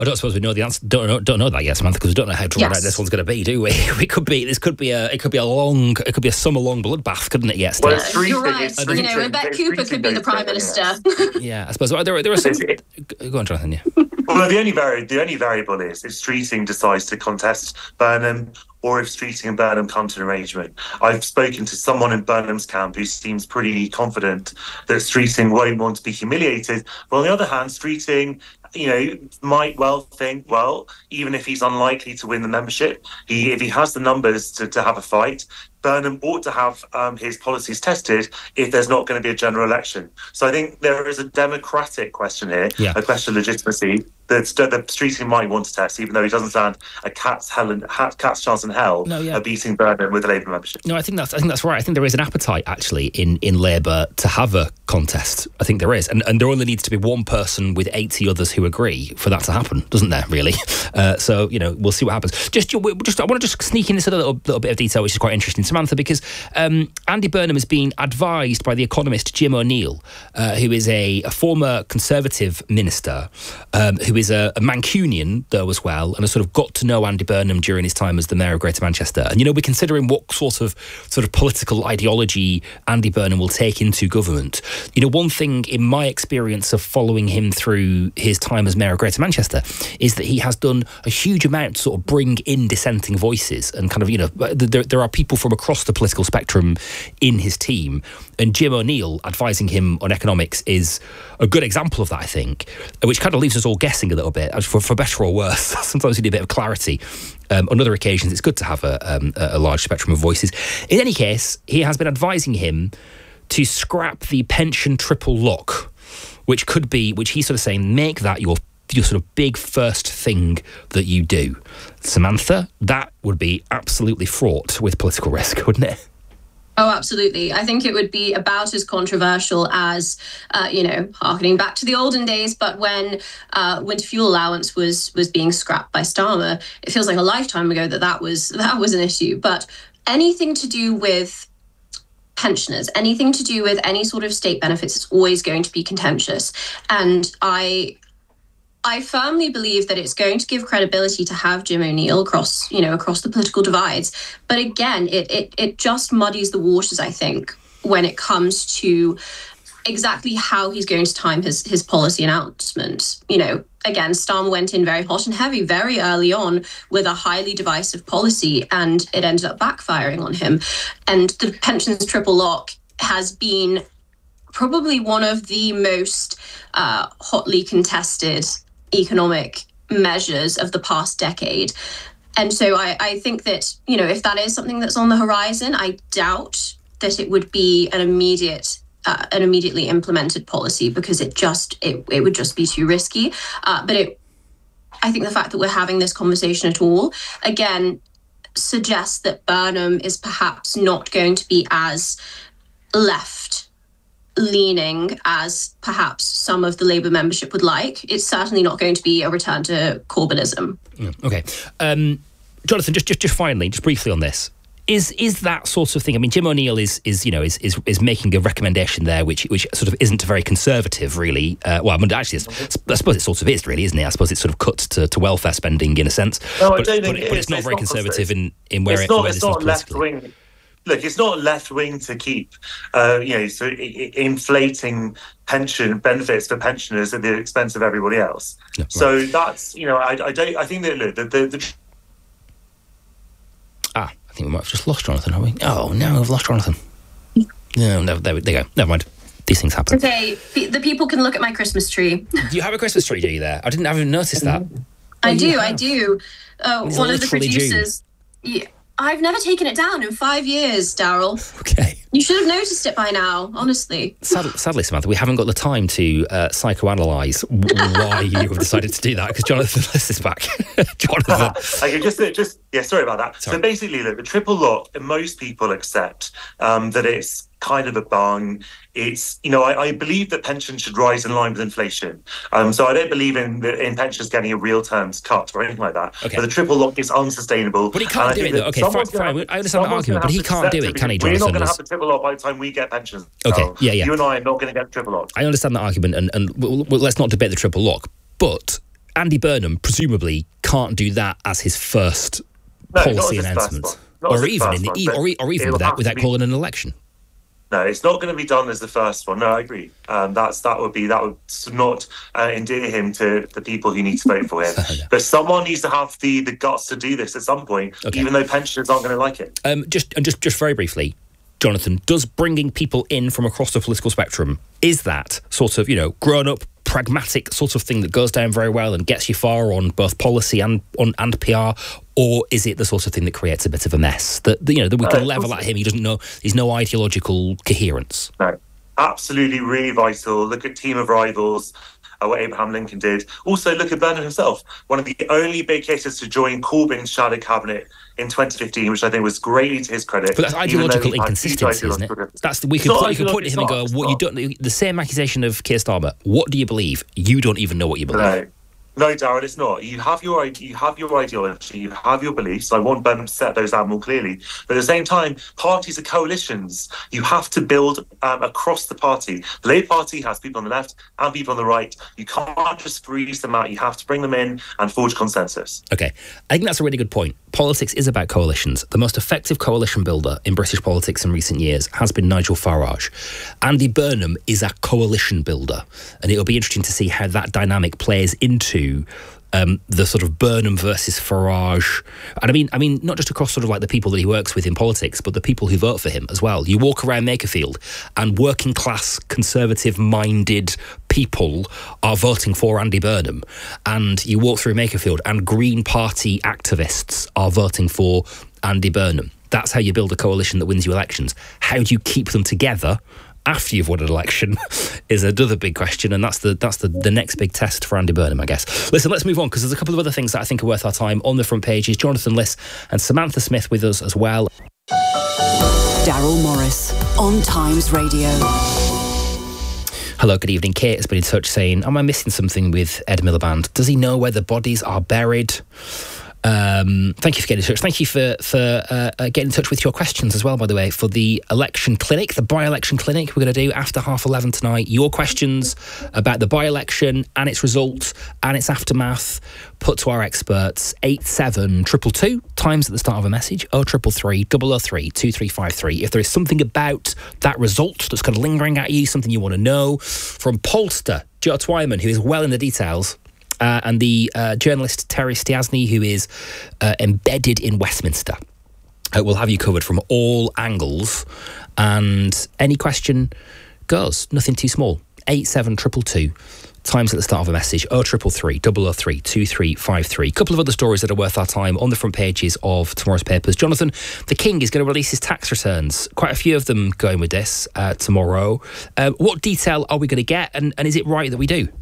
I don't suppose we know the answer. Don't know that yet, Samantha, because we don't know how drawn out this one's going to be, do we? It could be a summer-long bloodbath, couldn't it? Yes. Well, you're right. Yvette Cooper could be the Prime Minister. Yeah, I suppose there are some. Go on, Jonathan. Yeah. Well, the only variable is if Streeting decides to contest Burnham, or if Streeting and Burnham come to an arrangement. I've spoken to someone in Burnham's camp who seems pretty confident that Streeting won't want to be humiliated. But on the other hand, Streeting, might well think, well, even if he's unlikely to win the membership, if he has the numbers to have a fight, Burnham ought to have his policies tested if there's not going to be a general election. So I think there is a democratic question here, a question of legitimacy that Streeting might want to test, even though he doesn't stand a cat's chance in hell of beating Burnham with a Labour membership. No, I think that's right. I think there is an appetite actually in Labour to have a contest. I think there is, and there only needs to be one person with 80 others who agree for that to happen, doesn't there? Really. So we'll see what happens. I want to just sneak in this a little bit of detail, which is quite interesting, Samantha, because Andy Burnham has been advised by the economist Jim O'Neill, who is a former Conservative minister, who is a Mancunian though as well, and has sort of got to know Andy Burnham during his time as the Mayor of Greater Manchester. And we're considering what sort of political ideology Andy Burnham will take into government. One thing in my experience of following him through his time as Mayor of Greater Manchester is that he has done a huge amount to sort of bring in dissenting voices and kind of, there are people from across the political spectrum in his team, and Jim O'Neill advising him on economics is a good example of that, I think, which kind of leaves us all guessing a little bit, for better or worse. Sometimes we need a bit of clarity. On other occasions, it's good to have a large spectrum of voices. In any case, he has been advising him to scrap the pension triple lock, which he's sort of saying, make that your sort of big first thing that you do. Samantha, that would be absolutely fraught with political risk, wouldn't it? Oh, absolutely. I think it would be about as controversial as, harkening back to the olden days, but when winter fuel allowance was being scrapped by Starmer, it feels like a lifetime ago that was an issue. But anything to do with pensioners, anything to do with any sort of state benefits is always going to be contentious. And I firmly believe that it's going to give credibility to have Jim O'Neill across the political divides. But again, it just muddies the waters, I think, when it comes to exactly how he's going to time his policy announcement. Again, Starmer went in very hot and heavy very early on with a highly divisive policy, and it ended up backfiring on him. And the pensions triple lock has been probably one of the most hotly contested economic measures of the past decade. And so I think that, if that is something that's on the horizon, I doubt that it would be an immediately implemented policy, because it would just be too risky. But I think the fact that we're having this conversation at all, again, suggests that Burnham is perhaps not going to be as left leaning as perhaps some of the Labour membership would like. It's certainly not going to be a return to Corbynism. Okay. Jonathan, just finally, just briefly on this. Is that sort of thing? I mean, Jim O'Neill is making a recommendation there, which sort of isn't very conservative, really. I suppose it sort of is, really, isn't it? I suppose it's sort of cut to welfare spending in a sense. No, but it's not very conservative in where it is left wing. Look, it's not left wing to keep, inflating pension benefits for pensioners at the expense of everybody else. No, right. So that's, I think that I think we might have just lost Jonathan, have we? Oh, no, we've lost Jonathan. No, there you go. Never mind. These things happen. Okay, the people can look at my Christmas tree. Do you have a Christmas tree, do you, there? I haven't noticed that. I do. One of the producers... Yeah. I've never taken it down in 5 years, Daryl. Okay. You should have noticed it by now, honestly. Sadly, Samantha, we haven't got the time to psychoanalyse why you have decided to do that, because Jonathan is back. Jonathan. Sorry about that. Sorry. So basically, look, the triple lock, most people accept that it's kind of a bung. It's, I believe that pensions should rise in line with inflation. So I don't believe in pensions getting a real terms cut or anything like that. Okay. But the triple lock is unsustainable. But he can't do it, though. Okay, fine. I understand the argument, but he can't do it, can he, Jonathan? We're not going to have the triple lock by the time we get pensions. Okay, yeah. You and I are not going to get the triple lock. I understand that argument, and let's not debate the triple lock. But Andy Burnham presumably can't do that as his first policy announcement, or even without calling an election. No, it's not going to be done as the first one. No, I agree. That would not endear him to the people who need to vote for him. But someone needs to have the guts to do this at some point, even though pensioners aren't going to like it. Just very briefly, Jonathan, does bringing people in from across the political spectrum, is that sort of, grown up, pragmatic sort of thing that goes down very well and gets you far on both policy and PR, or is it the sort of thing that creates a bit of a mess that we can level at him? He doesn't know. He's no ideological coherence. No, absolutely, really vital. Look at Team of Rivals. What Abraham Lincoln did. Also, look at Burnham himself, one of the only big hitters to join Corbyn's shadow cabinet in 2015, which I think was greatly to his credit. But that's ideological inconsistency, isn't it? We could point at him and go, "What you don't?" The same accusation of Keir Starmer. What do you believe? You don't even know what you believe. No, Darren, it's not. You have your ideology, you have your beliefs. I want Burnham to set those out more clearly. But at the same time, parties are coalitions. You have to build across the party. The Labour Party has people on the left and people on the right. You can't just freeze them out. You have to bring them in and forge consensus. Okay. I think that's a really good point. Politics is about coalitions. The most effective coalition builder in British politics in recent years has been Nigel Farage. Andy Burnham is a coalition builder, and it'll be interesting to see how that dynamic plays into the sort of Burnham versus Farage, and I mean not just across sort of like the people that he works with in politics, but the people who vote for him as well. You walk around Makerfield, and working class, conservative-minded people are voting for Andy Burnham, and you walk through Makerfield, and Green Party activists are voting for Andy Burnham. That's how you build a coalition that wins you elections. How do you keep them together after you've won an election is another big question, and that's the next big test for Andy Burnham, I guess. Listen, let's move on, because there's a couple of other things that I think are worth our time on the front pages. Jonathan Liss and Samantha Smith with us as well. Daryl Morris on Times Radio. Hello, good evening. Kate has been in touch saying, am I missing something with Ed Miliband? Does he know where the bodies are buried? Thank you for getting in touch. Thank you for getting in touch with your questions as well, by the way, for the election clinic, the by-election clinic we're going to do after 11:30 tonight. Your questions about the by-election and its results and its aftermath put to our experts. 87222, times at the start of a message, 0333 003 2353. If there is something about that result that's kind of lingering at you, something you want to know, from pollster Joe Twyman, who is well in the details, and the journalist Terry Stiasny, who is embedded in Westminster. We'll have you covered from all angles, and any question goes. Nothing too small. 87222, times at the start of a message, 0333 003 2353. A couple of other stories that are worth our time on the front pages of tomorrow's papers. Jonathan, the King is going to release his tax returns. Quite a few of them going with this tomorrow. What detail are we going to get, and is it right that we do?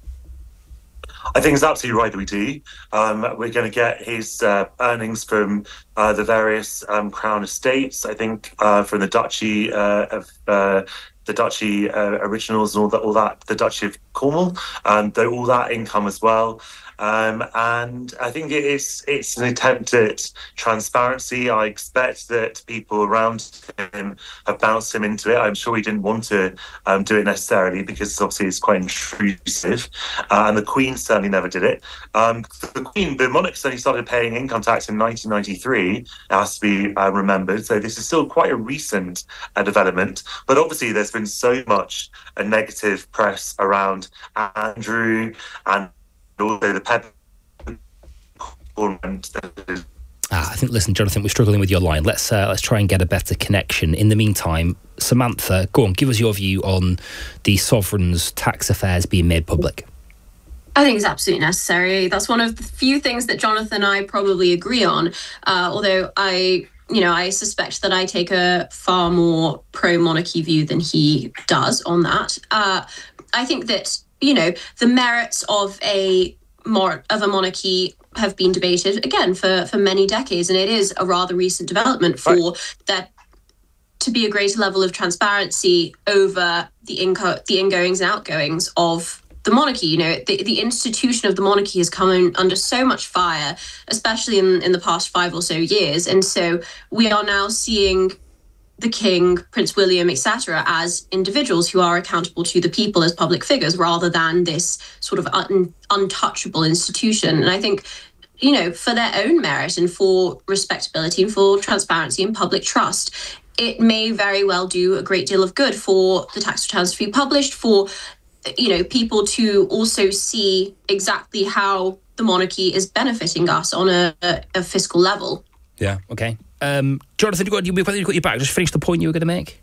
I think it's absolutely right that we do. We're going to get his earnings from the various Crown estates. I think from the Duchy of the Duchy originals and all that, the Duchy of Cornwall, all that income as well. And I think it's an attempt at transparency. I expect that people around him have bounced him into it. I'm sure he didn't want to do it necessarily, because obviously it's quite intrusive. And the Queen certainly never did it. The monarch certainly started paying income tax in 1993. It has to be remembered. So this is still quite a recent development. But obviously there's been so much negative press around Andrew and also the I think, listen, Jonathan, we're struggling with your line. Let's try and get a better connection. In the meantime, Samantha, go on, give us your view on the Sovereign's tax affairs being made public. I think it's absolutely necessary. That's one of the few things that Jonathan and I probably agree on, although I suspect that I take a far more pro-monarchy view than he does on that. I think that the merits of a monarchy have been debated again for many decades, and it is a rather recent development for that to be a greater level of transparency over the ingoings and outgoings of the monarchy. The institution of the monarchy has come under so much fire, especially in the past 5 or so years, and so we are now seeing the King, Prince William, etc., as individuals who are accountable to the people as public figures, rather than this sort of untouchable institution. And I think, you know, for their own merit and for respectability and for transparency and public trust, it may very well do a great deal of good for the tax returns to be published, for, you know, people to also see exactly how the monarchy is benefiting us on a fiscal level. Yeah, okay. Jonathan, whether you got your back, just finish the point you were going to make.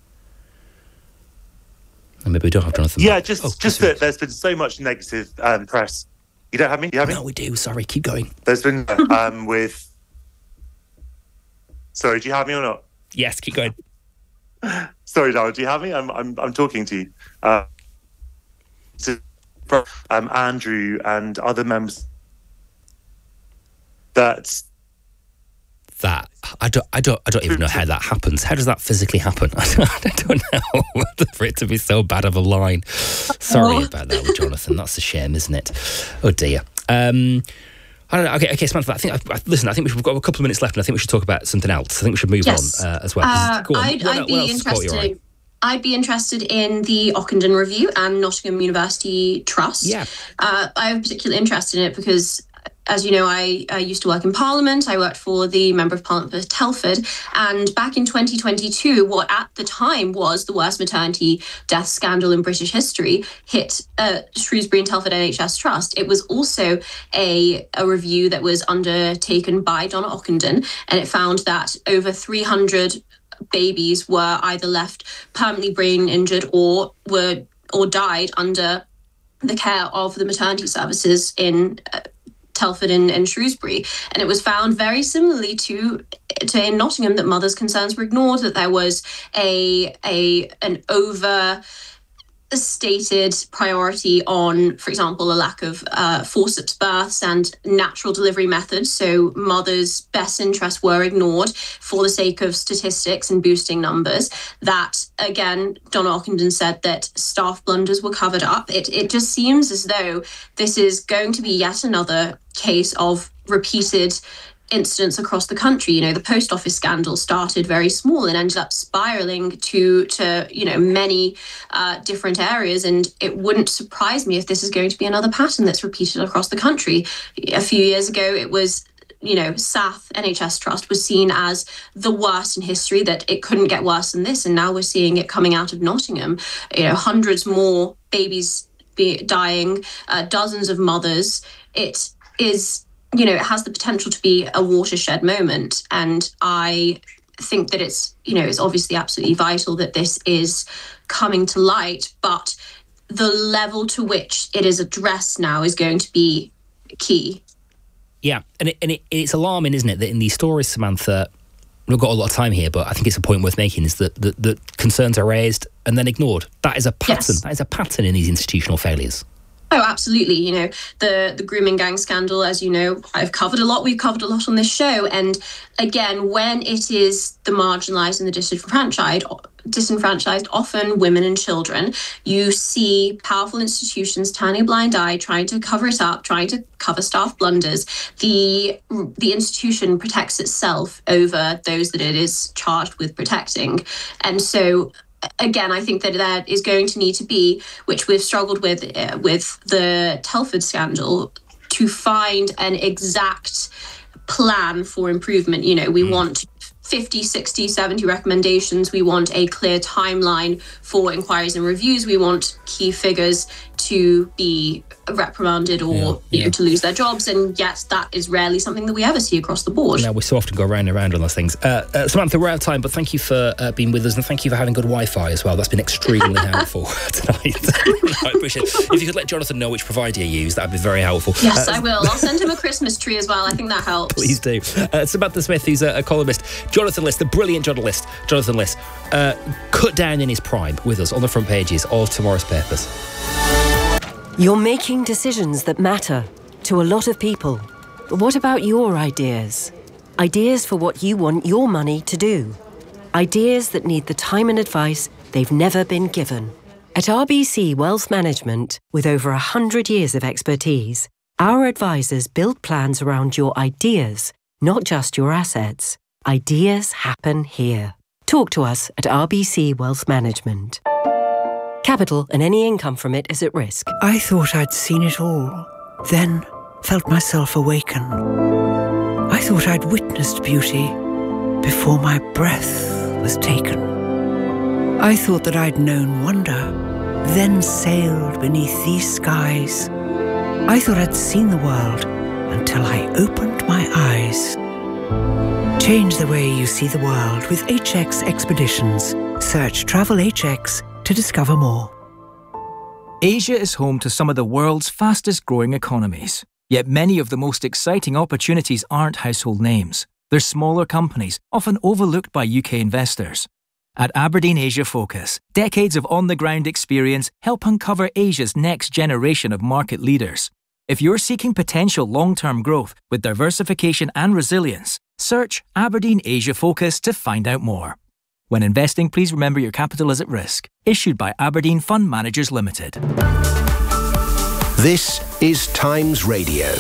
And maybe we don't have Jonathan. Yeah, back. just that there's been so much negative press. You don't have me? You have me? No, we do. Sorry, keep going. There's been with. Sorry, do you have me or not? Yes, keep going. Sorry, Darryl, do you have me? I'm talking to you. Andrew and other members. That I don't even know how that happens. How does that physically happen? I don't know for it to be so bad of a line. Sorry about that with Jonathan. That's a shame, isn't it? Oh dear. I don't know. Okay, Samantha. I think we've got a couple of minutes left, and I think we should talk about something else. I think we should move on as well. Go on. I'd be interested in the Ockenden Review and Nottingham University Trust. Yeah. I'm particularly interested in it because, as you know, I used to work in Parliament. I worked for the Member of Parliament for Telford. And back in 2022, what at the time was the worst maternity death scandal in British history hit Shrewsbury and Telford NHS Trust. It was also a review that was undertaken by Donna Ockenden, and it found that over 300 babies were either left permanently brain injured or died under the care of the maternity services in Telford and Shrewsbury. And it was found very similarly to in Nottingham that mothers' concerns were ignored, that there was an overstated priority on, for example, a lack of forceps births and natural delivery methods. So mothers' best interests were ignored for the sake of statistics and boosting numbers. That, again, Donna Ockenden said that staff blunders were covered up. It just seems as though this is going to be yet another case of repeated incidents across the country. You know, the post office scandal started very small and ended up spiraling to you know, many different areas. And it wouldn't surprise me if this is going to be another pattern that's repeated across the country. A few years ago, it was, you know, South NHS Trust was seen as the worst in history, that it couldn't get worse than this. And now we're seeing it coming out of Nottingham. You know, hundreds more babies dying, dozens of mothers. It is, you know, it has the potential to be a watershed moment. And I think that it's, you know, it's obviously absolutely vital that this is coming to light, but the level to which it is addressed now is going to be key. Yeah, and it's alarming, isn't it, that in these stories, Samantha, we've got a lot of time here, but I think it's a point worth making, is that the concerns are raised and then ignored. That is a pattern. Yes. That is a pattern in these institutional failures. Oh, absolutely. You know, the grooming gang scandal, as you know, we've covered a lot on this show. And again, when it is the marginalised and the disenfranchised, often women and children, you see powerful institutions turning a blind eye, trying to cover it up, trying to cover staff blunders. The institution protects itself over those that it is charged with protecting. And so, again, I think that there is going to need to be, which we've struggled with the Telford scandal, to find an exact plan for improvement. You know, we want 50, 60, 70 recommendations. We want a clear timeline for inquiries and reviews. We want key figures to be reprimanded or to lose their jobs, and yet that is rarely something that we ever see across the board. No, we so often go round and round on those things. Samantha, we're out of time, but thank you for being with us, and thank you for having good Wi-Fi as well. That's been extremely helpful tonight. I appreciate it. If you could let Jonathan know which provider you use, that'd be very helpful. Yes, I will. I'll send him a Christmas tree as well. I think that helps. Please do. Samantha Smith, who's a columnist. Jonathan Liss, the brilliant journalist, Jonathan Liss, cut down in his prime with us on the front pages of tomorrow's papers. You're making decisions that matter to a lot of people. But what about your ideas? Ideas for what you want your money to do. Ideas that need the time and advice they've never been given. At RBC Wealth Management, with over 100 years of expertise, our advisors build plans around your ideas, not just your assets. Ideas happen here. Talk to us at RBC Wealth Management. Capital and any income from it is at risk. I thought I'd seen it all, then felt myself awaken. I thought I'd witnessed beauty before my breath was taken. I thought that I'd known wonder, then sailed beneath these skies. I thought I'd seen the world until I opened my eyes. Change the way you see the world with HX Expeditions. Search Travel HX to discover more. Asia is home to some of the world's fastest growing economies. Yet many of the most exciting opportunities aren't household names. They're smaller companies, often overlooked by UK investors. At Aberdeen Asia Focus, decades of on-the-ground experience help uncover Asia's next generation of market leaders. If you're seeking potential long-term growth with diversification and resilience, search Aberdeen Asia Focus to find out more. When investing, please remember your capital is at risk. Issued by Aberdeen Fund Managers Limited. This is Times Radio.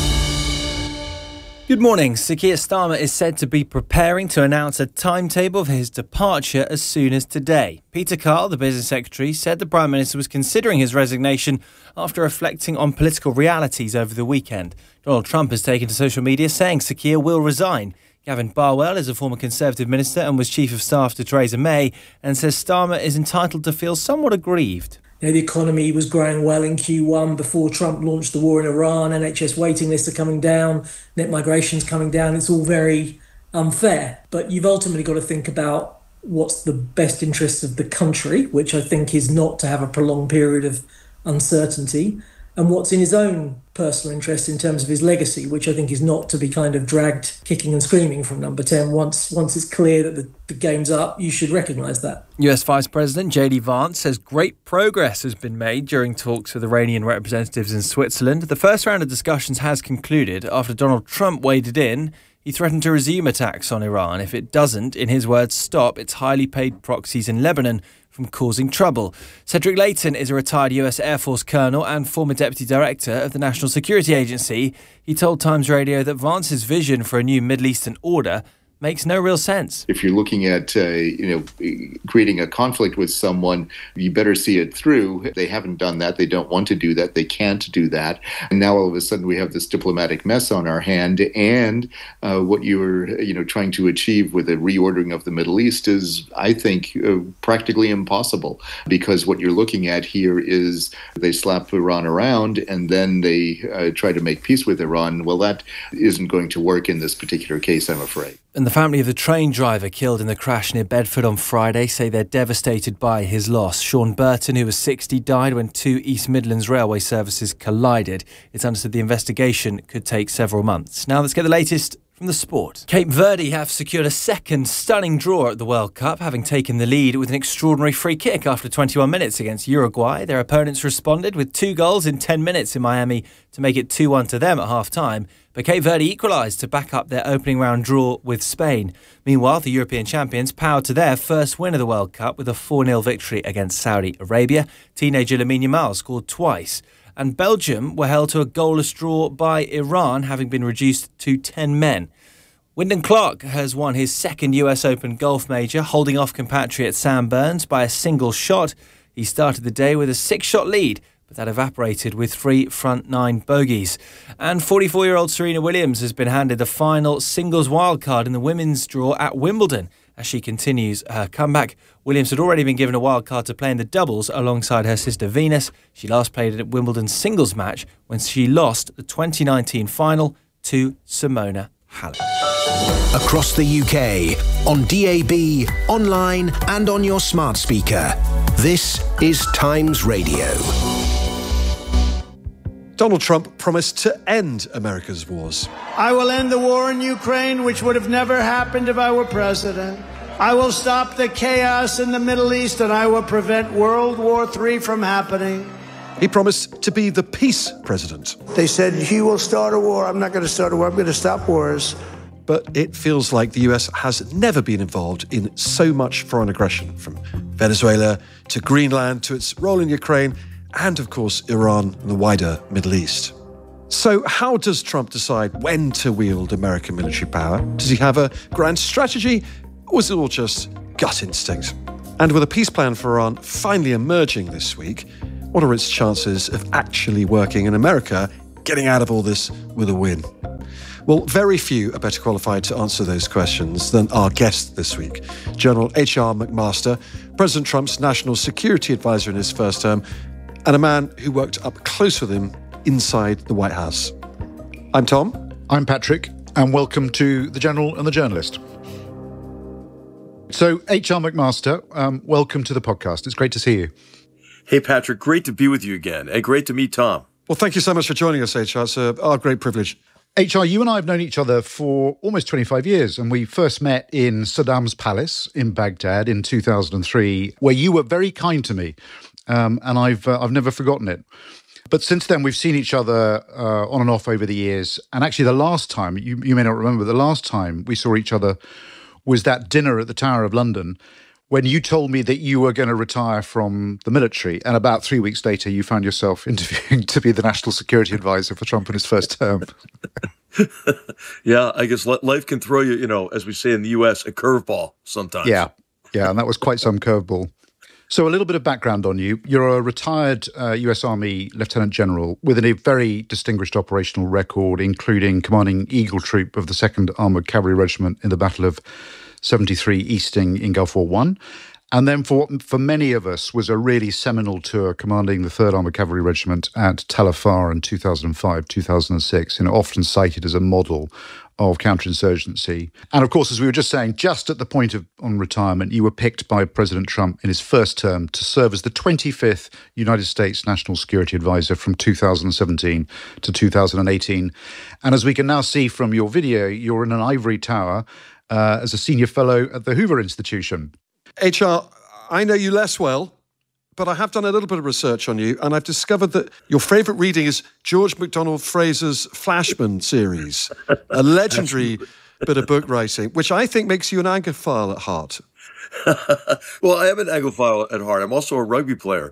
Good morning. Sir Keir Starmer is said to be preparing to announce a timetable for his departure as soon as today. Peter Carl, the Business Secretary, said the Prime Minister was considering his resignation after reflecting on political realities over the weekend. Donald Trump has taken to social media saying Sir Keir will resign. Gavin Barwell is a former Conservative minister and was Chief of Staff to Theresa May and says Starmer is entitled to feel somewhat aggrieved. The economy was growing well in Q1 before Trump launched the war in Iran. NHS waiting lists are coming down, net migration's coming down. It's all very unfair. But you've ultimately got to think about what's the best interest of the country, which I think is not to have a prolonged period of uncertainty, and what's in his own personal interest in terms of his legacy, which I think is not to be kind of dragged kicking and screaming from number 10. Once it's clear that the game's up, you should recognise that. US Vice President J.D. Vance says great progress has been made during talks with Iranian representatives in Switzerland. The first round of discussions has concluded after Donald Trump waded in. He threatened to resume attacks on Iran if it doesn't, in his words, stop its highly paid proxies in Lebanon from causing trouble. Cedric Layton is a retired US Air Force colonel and former deputy director of the National Security Agency. He told Times Radio that Vance's vision for a new Middle Eastern order makes no real sense. If you're looking at, creating a conflict with someone, you better see it through. They haven't done that. They don't want to do that. They can't do that. And now all of a sudden we have this diplomatic mess on our hand. And what you were, trying to achieve with a reordering of the Middle East is, I think, practically impossible. Because what you're looking at here is they slap Iran around and then they try to make peace with Iran. Well, that isn't going to work in this particular case, I'm afraid. And the family of the train driver killed in the crash near Bedford on Friday say they're devastated by his loss. Sean Burton, who was 60, died when two East Midlands railway services collided. It's understood the investigation could take several months. Now let's get the latest from the sport. Cape Verde have secured a second stunning draw at the World Cup, having taken the lead with an extraordinary free kick after 21 minutes against Uruguay. Their opponents responded with 2 goals in 10 minutes in Miami to make it 2-1 to them at half-time. But Cape Verde equalised to back up their opening round draw with Spain. Meanwhile, the European champions powered to their first win of the World Cup with a 4-0 victory against Saudi Arabia. Teenager Lamine Yamal scored twice. And Belgium were held to a goalless draw by Iran, having been reduced to 10 men. Wyndham Clark has won his second US Open golf major, holding off compatriot Sam Burns by a single shot. He started the day with a 6-shot lead, but that evaporated with 3 front 9 bogeys. And 44-year-old Serena Williams has been handed the final singles wildcard in the women's draw at Wimbledon. As she continues her comeback, Williams had already been given a wildcard to play in the doubles alongside her sister Venus. She last played at Wimbledon's singles match when she lost the 2019 final to Simona Halep. Across the UK, on DAB, online and on your smart speaker. This is Times Radio. Donald Trump promised to end America's wars. I will end the war in Ukraine, which would have never happened if I were president. I will stop the chaos in the Middle East, and I will prevent World War III from happening. He promised to be the peace president. They said, he will start a war. I'm not going to start a war. I'm going to stop wars. But it feels like the US has never been involved in so much foreign aggression, from Venezuela to Greenland to its role in Ukraine, and of course Iran and the wider Middle East. So how does Trump decide when to wield American military power? Does he have a grand strategy, or is it all just gut instinct. And with a peace plan for Iran finally emerging this week, what are its chances of actually working in America, getting out of all this with a win? Well, very few are better qualified to answer those questions than our guest this week, General H.R. McMaster, President Trump's national security advisor in his first term, and a man who worked up close with him inside the White House. I'm Tom. I'm Patrick, and welcome to The General and the Journalist. So, H.R. McMaster, welcome to the podcast. It's great to see you. Hey, Patrick, great to be with you again, and great to meet Tom. Well, thank you so much for joining us, HR. It's our great privilege. HR, you and I have known each other for almost 25 years, and we first met in Saddam's palace in Baghdad in 2003, where you were very kind to me, and I've never forgotten it. But since then, we've seen each other on and off over the years, and actually the last time, you may not remember, the last time we saw each other was that dinner at the Tower of London, when you told me that you were going to retire from the military, and about 3 weeks later, you found yourself interviewing to be the national security advisor for Trump in his first term. Yeah, I guess life can throw you, as we say in the U.S., a curveball sometimes. Yeah, and that was quite some curveball. So a little bit of background on you. You're a retired U.S. Army Lieutenant General with a very distinguished operational record, including commanding Eagle Troop of the 2nd Armoured Cavalry Regiment in the Battle of 73 Easting in Gulf War I. And then for many of us was a really seminal tour commanding the 3rd Armoured Cavalry Regiment at Tal Afar in 2005, 2006, often cited as a model of counterinsurgency. And of course, as we were just saying, just at the point on retirement, you were picked by President Trump in his first term to serve as the 25th United States National Security Advisor from 2017 to 2018. And as we can now see from your video, you're in an ivory tower as a senior fellow at the Hoover Institution. HR, I know you less well, but I have done a little bit of research on you, and I've discovered that your favourite reading is George MacDonald Fraser's Flashman series, a legendary bit of book writing, which I think makes you an Anglophile at heart. Well, I am an Anglophile at heart. I'm also a rugby player.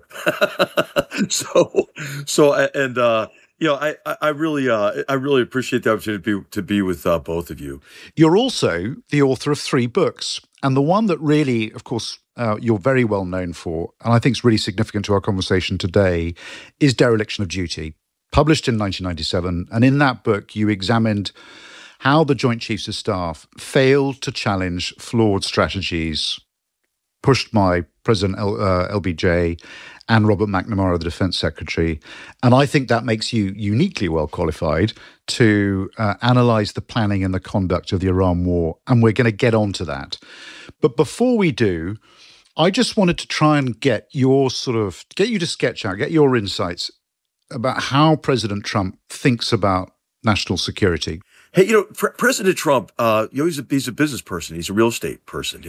I really appreciate the opportunity to be with both of you. You're also the author of 3 books, and the one that really, of course, you're very well known for, and I think is really significant to our conversation today, is Dereliction of Duty, published in 1997. And in that book, you examined how the Joint Chiefs of Staff failed to challenge flawed strategies pushed by President LBJ and Robert McNamara, the Defense Secretary. And I think that makes you uniquely well qualified to analyse the planning and the conduct of the Iran war. And we're going to get onto that. But before we do, I just wanted to try and get you to sketch out, get your insights about how President Trump thinks about national security. Hey, President Trump, he's a business person. He's a real estate person,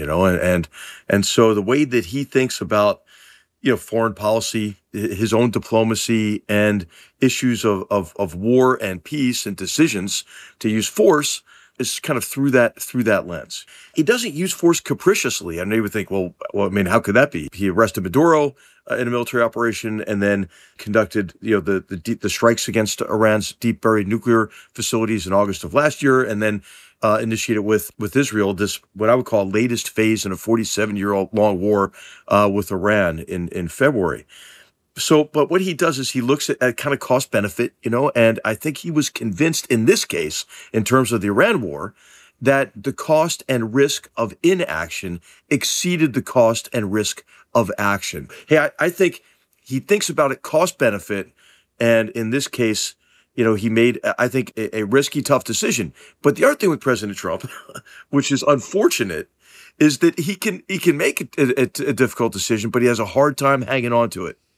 and so the way that he thinks about, foreign policy, his own diplomacy, and issues of war and peace and decisions to use force is kind of through that lens. He doesn't use force capriciously. I know you would think, well, how could that be? He arrested Maduro in a military operation, and then conducted, the strikes against Iran's deep buried nuclear facilities in August of last year, and then initiated with Israel this what I would call latest phase in a 47-year-old long war with Iran in February. So, but what he does is he looks at kind of cost benefit, and I think he was convinced in this case, in terms of the Iran war, that the cost and risk of inaction exceeded the cost and risk of action. Hey, I think he thinks about it cost benefit, and in this case, he made, I think, a risky, tough decision. But the other thing with President Trump, which is unfortunate, is that he can make a difficult decision, but he has a hard time hanging on to it.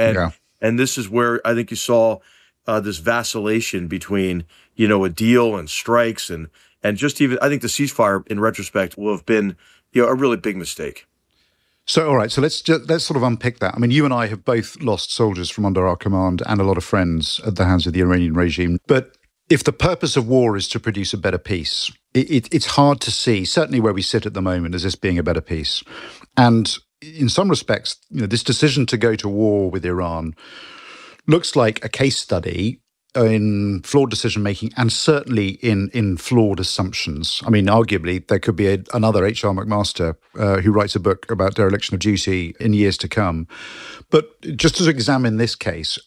And this is where I think you saw this vacillation between, a deal and strikes and just even, I think the ceasefire in retrospect will have been, a really big mistake. So, all right, so let's sort of unpick that. I mean, you and I have both lost soldiers from under our command and a lot of friends at the hands of the Iranian regime. But if the purpose of war is to produce a better peace, it's hard to see, certainly where we sit at the moment, as this being a better peace. And in some respects, this decision to go to war with Iran looks like a case study in flawed decision making, and certainly in flawed assumptions. I mean, arguably, there could be another H.R. McMaster who writes a book about dereliction of duty in years to come. But just to examine this case,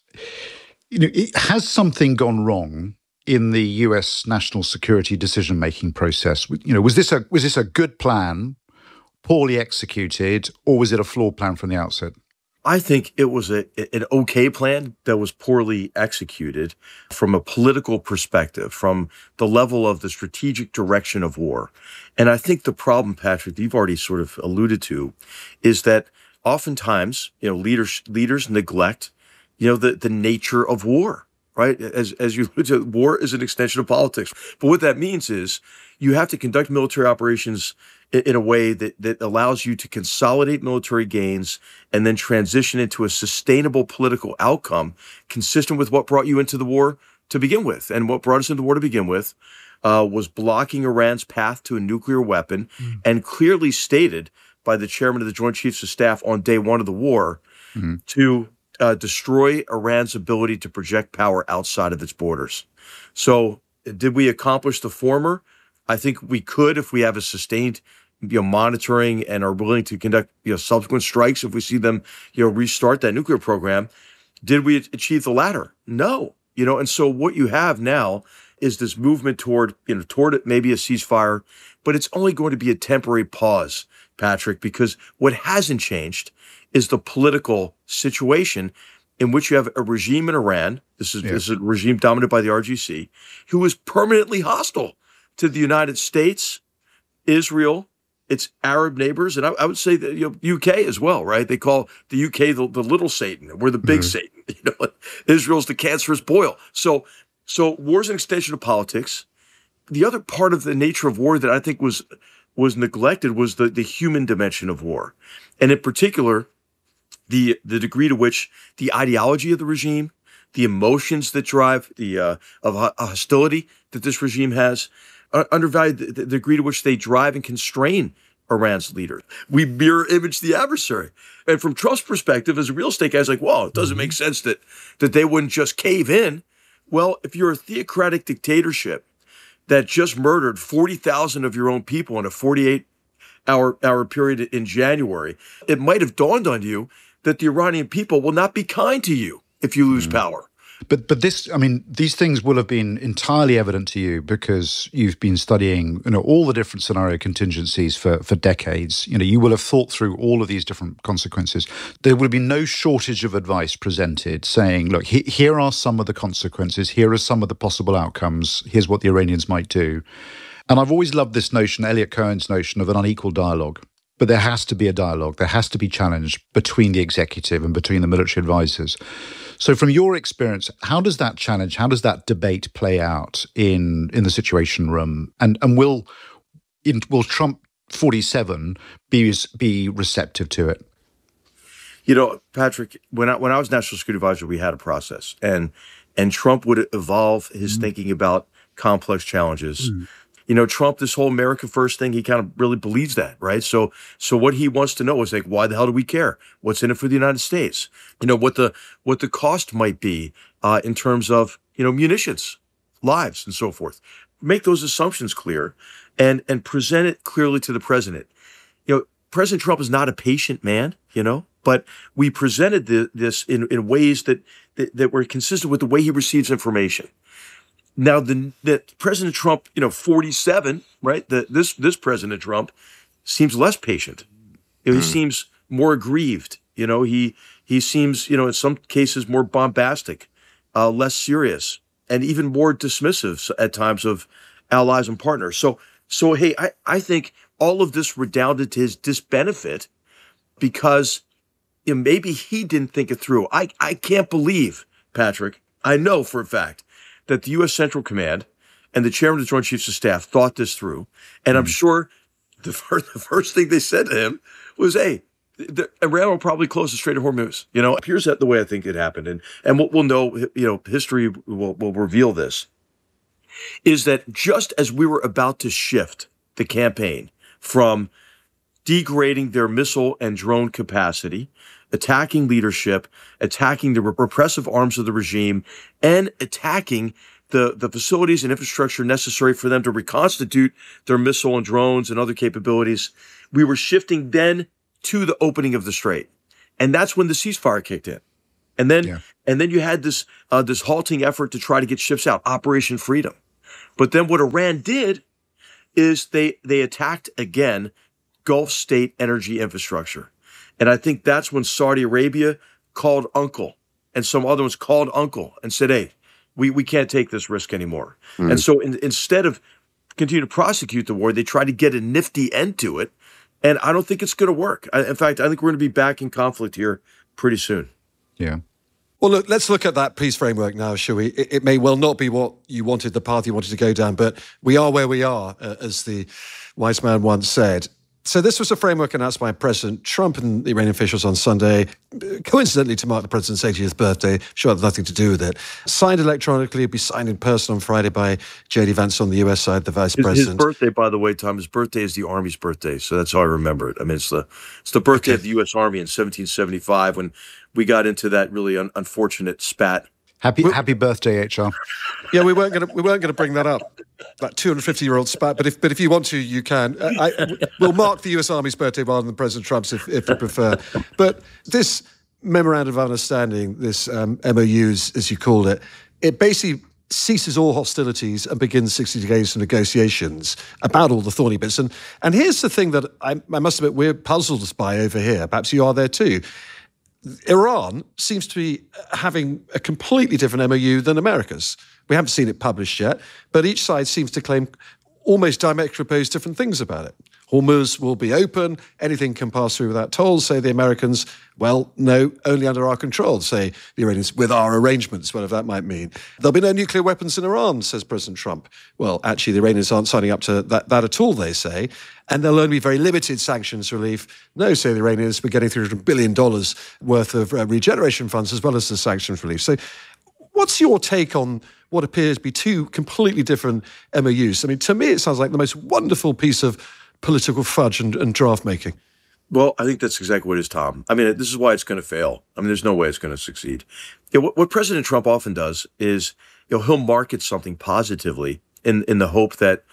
has something gone wrong in the U.S. national security decision making process? Was this a good plan, poorly executed, or was it a flawed plan from the outset? I think it was an okay plan that was poorly executed from a political perspective, from the level of the strategic direction of war. And I think the problem, Patrick, that you've already sort of alluded to, is that oftentimes, leaders neglect, the nature of war, right? As you alluded to, war is an extension of politics. But what that means is you have to conduct military operations in a way that allows you to consolidate military gains and then transition into a sustainable political outcome consistent with what brought you into the war to begin with. And what brought us into the war to begin with was blocking Iran's path to a nuclear weapon, and clearly stated by the chairman of the Joint Chiefs of Staff on day one of the war to destroy Iran's ability to project power outside of its borders. So did we accomplish the former? I think we could if we have a sustained monitoring and are willing to conduct subsequent strikes if we see them restart that nuclear program. Did we achieve the latter? No. And so what you have now is this movement toward maybe a ceasefire, but it's only going to be a temporary pause, Patrick, because what hasn't changed is the political situation in which you have a regime in Iran, this is a regime dominated by the RGC, who is permanently hostile to the United States, Israel, its Arab neighbors, and I would say the UK as well, right? They call the UK the little Satan. We're the big Satan. Israel's the cancerous boil. So war's an extension of politics. The other part of the nature of war that I think was neglected was the human dimension of war, and in particular, the degree to which the ideology of the regime, the emotions that drive the hostility that this regime has, undervalued the degree to which they drive and constrain Iran's leader. We mirror image the adversary. And from Trump's perspective, as a real estate guy, it's like, well, it doesn't make sense that they wouldn't just cave in. Well, if you're a theocratic dictatorship that just murdered 40,000 of your own people in a 48-hour period in January, it might have dawned on you that the Iranian people will not be kind to you if you lose power. But this, I mean, these things will have been entirely evident to you because you've been studying, all the different scenario contingencies for decades. You will have thought through all of these different consequences. There will be no shortage of advice presented saying, look, here are some of the consequences. Here are some of the possible outcomes. Here's what the Iranians might do. And I've always loved this notion, Elliot Cohen's notion of an unequal dialogue. But there has to be a dialogue. There has to be challenge between the executive and between the military advisors. So from your experience, how does that challenge, how does that debate play out in the Situation Room? And will Trump 47 be receptive to it? Patrick, when I was National Security Advisor, we had a process. And Trump would evolve his thinking about complex challenges. Trump, this whole America First thing, he kind of really believes that, right? So what he wants to know is like, why the hell do we care? What's in it for the United States? What the cost might be in terms of, munitions, lives, and so forth. Make those assumptions clear and present it clearly to the president. President Trump is not a patient man, but we presented this in ways that were consistent with the way he receives information. Now, that President Trump, 47, right? This President Trump seems less patient. He seems more aggrieved. He seems, in some cases, more bombastic, less serious, and even more dismissive at times of allies and partners. So hey, I think all of this redounded to his disbenefit because maybe he didn't think it through. I can't believe, Patrick, I know for a fact that the U.S. Central Command and the chairman of the Joint Chiefs of Staff thought this through. And I'm sure the first thing they said to him was, hey, Iran will probably close the Strait of Hormuz. Here's the way I think it happened. And what we'll know, history will reveal this, is that just as we were about to shift the campaign from degrading their missile and drone capacity, attacking leadership, attacking the repressive arms of the regime, and attacking the facilities and infrastructure necessary for them to reconstitute their missile and drones and other capabilities. We were shifting then to the opening of the strait. And that's when the ceasefire kicked in. And then you had this halting effort to try to get ships out, Operation Freedom. But then what Iran did is they attacked again Gulf state energy infrastructure. And I think that's when Saudi Arabia called uncle, and some other ones called uncle and said, hey, we can't take this risk anymore. And so instead of continue to prosecute the war, they try to get a nifty end to it. And I don't think it's going to work. In fact, I think we're going to be back in conflict here pretty soon. Yeah. Well, look, let's look at that peace framework now, shall we? It may well not be what you wanted, the path you wanted to go down, but we are where we are, as the wise man once said. So this was a framework announced by President Trump and the Iranian officials on Sunday, coincidentally to mark the president's 80th birthday. Sure, it had nothing to do with it. Signed electronically, it'll be signed in person on Friday by J.D. Vance on the US side, the vice president. His birthday, by the way, Tom, his birthday is the Army's birthday, so that's how I remember it. I mean, it's the birthday of the U.S. Army in 1775 when we got into that really unfortunate spat. Happy birthday, HR. Yeah, we weren't going to bring that up, that 250-year-old spat. But if you want to, you can. We'll mark the U.S. Army's birthday rather than President Trump's, if you prefer. But this memorandum of understanding, this MOUs, as you called it, it basically ceases all hostilities and begins 60 days of negotiations about all the thorny bits. And here's the thing that I must admit we're puzzled by over here. Perhaps you are there too. Iran seems to be having a completely different MOU than America's. We haven't seen it published yet, but each side seems to claim almost diametrically opposed different things about it. Hormuz will be open, anything can pass through without tolls, say the Americans. Well, no, only under our control, say the Iranians, with our arrangements, whatever that might mean. There'll be no nuclear weapons in Iran, says President Trump. Well, actually, the Iranians aren't signing up to that at all, they say. And there'll only be very limited sanctions relief. No, say the Iranians, we're getting $300 billion worth of regeneration funds as well as the sanctions relief. So what's your take on what appears to be two completely different MOUs? I mean, to me, it sounds like the most wonderful piece of political fudge and draft making. Well, I think that's exactly what it is, Tom. I mean, this is why it's going to fail. I mean, there's no way it's going to succeed. What President Trump often does is, he'll market something positively in the hope that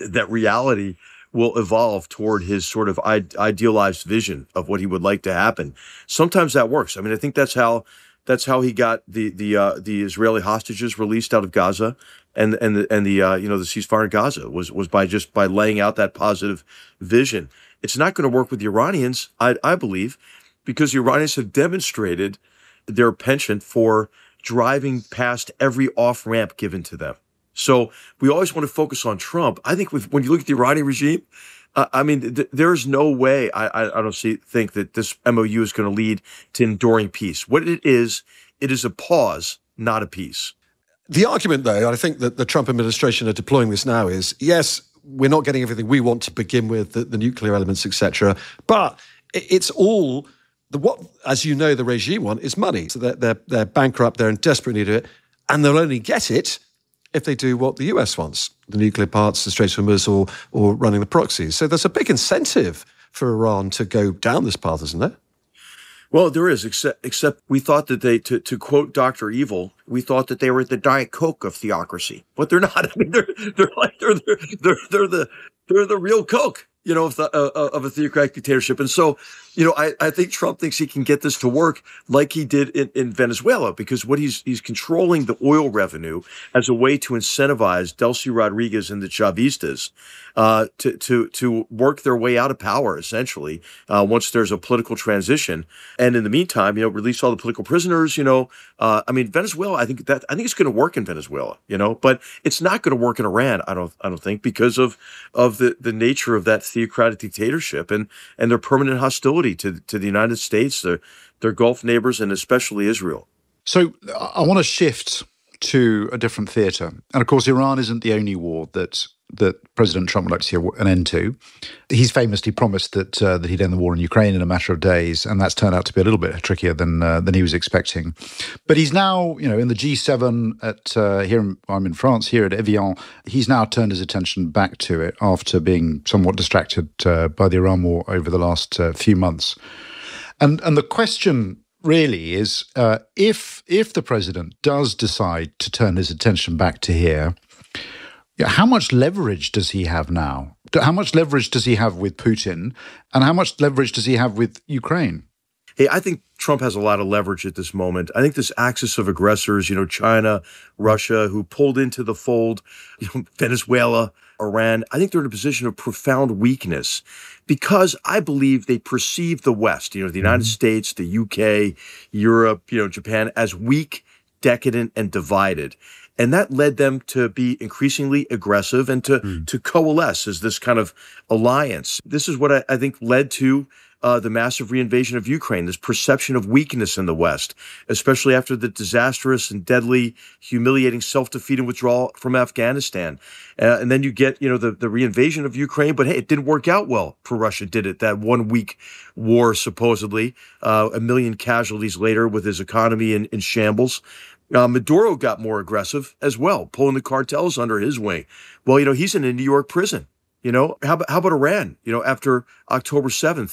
reality will evolve toward his sort of idealized vision of what he would like to happen. Sometimes that works. I mean, I think that's how he got the Israeli hostages released out of Gaza, and the ceasefire in Gaza was by laying out that positive vision. It's not going to work with the Iranians, I believe, because the Iranians have demonstrated their penchant for driving past every off-ramp given to them. So we always want to focus on Trump. I think when you look at the Iranian regime, I mean, there's no way I don't think that this MOU is going to lead to enduring peace. What it is a pause, not a peace. The argument, though, I think that the Trump administration are deploying this now is, yes, we're not getting everything we want to begin with, the nuclear elements, etc. But it's all what, as you know, the regime want is money. So they're bankrupt, they're in desperate need of it, and they'll only get it if they do what the US wants, the nuclear parts, the Straits of Hormuz, or running the proxies. So there's a big incentive for Iran to go down this path, isn't there? Well, there is, except we thought that to quote Dr. Evil, we thought that they were the Diet Coke of theocracy, but they're not. I mean, they're the real Coke, of a theocratic dictatorship. And so, I think Trump thinks he can get this to work like he did in Venezuela, because what he's controlling the oil revenue as a way to incentivize Delcy Rodriguez and the Chavistas to work their way out of power, essentially, once there's a political transition. And in the meantime, release all the political prisoners. I mean, Venezuela. I think it's going to work in Venezuela. But it's not going to work in Iran. I don't think, because of the nature of that theocratic dictatorship and their permanent hostility to the United States, their Gulf neighbors, and especially Israel. So I want to shift to a different theatre. And of course, Iran isn't the only war that President Trump would like to see an end to. He's famously promised that he'd end the war in Ukraine in a matter of days, and that's turned out to be a little bit trickier than he was expecting. But he's now, in the G7 I'm in France, here at Evian, he's now turned his attention back to it after being somewhat distracted by the Iran war over the last few months. And the question really is, if the president does decide to turn his attention back to here, how much leverage does he have now? How much leverage does he have with Putin? And how much leverage does he have with Ukraine? Hey, I think Trump has a lot of leverage at this moment. I think this axis of aggressors, China, Russia, who pulled into the fold, Venezuela, Iran, I think they're in a position of profound weakness because I believe they perceive the West, the United States, the UK, Europe, Japan, as weak, decadent, and divided. And that led them to be increasingly aggressive and to coalesce as this kind of alliance. This is what I think led to the massive reinvasion of Ukraine, this perception of weakness in the West, especially after the disastrous and deadly, humiliating self-defeat and withdrawal from Afghanistan. And then you get, the reinvasion of Ukraine. But hey, it didn't work out well for Russia, did it? That 1 week war, supposedly, 1 million casualties later with his economy in shambles. Maduro got more aggressive as well, pulling the cartels under his wing. Well, he's in a New York prison. How about Iran? After October 7th,